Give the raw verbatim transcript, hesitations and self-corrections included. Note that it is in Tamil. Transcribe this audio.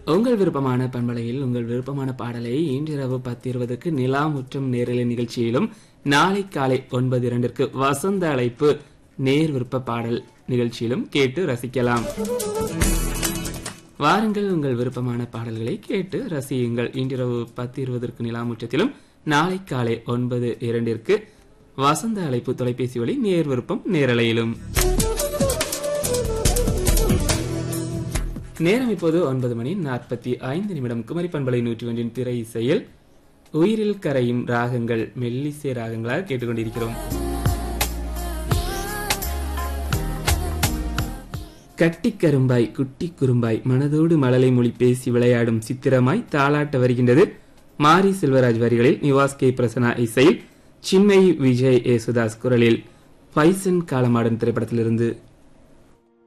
உங்கள் விருப்பமான பண்பலையில் உங்கள் விருப்பமான பாடலை இன்றிரவு பத்து இருபதுக்கு நிலா முற்றம் நேரலை நிகழ்ச்சியிலும் நாளை காலை ஒன்பது இரண்டிற்கு வசந்த அழைப்பு நேர் விருப்ப பாடல் நிகழ்ச்சியிலும் கேட்டு ரசிக்கலாம். வாருங்கள், உங்கள் விருப்பமான பாடல்களை கேட்டு ரசியுங்கள். இன்றிரவு பத்து இருபதற்கு நிலா முற்றத்திலும் நாளை காலை ஒன்பது இரண்டிற்கு வசந்த அழைப்பு தொலைபேசி வழி நேர் விருப்பம் நேரலையிலும். நேரம் இப்போது ஒன்பது மணி நாற்பத்தி ஐந்து நிமிடம். குமரி பண்பலை நூற்றி ஒன்றின் திரை இசையில் உயிரில் கரையும் ராகங்கள் மெல்லிசை ராகங்களாக கேட்டுக்கொண்டிருக்கிறோம். கட்டி கரும்பாய் குட்டி குறும்பாய் மனதோடு மழலை மொழி பேசி விளையாடும் சித்திரமாய் தாளாட்ட வருகின்றது. மாரி செல்வராஜ் வரிகளில் நிவாஸ் கே பிரசன்னா இசையில் சின்மயி விஜய் ஏசுதாஸ் குரலில் பைசன் காலமாடன் திரைப்படத்திலிருந்து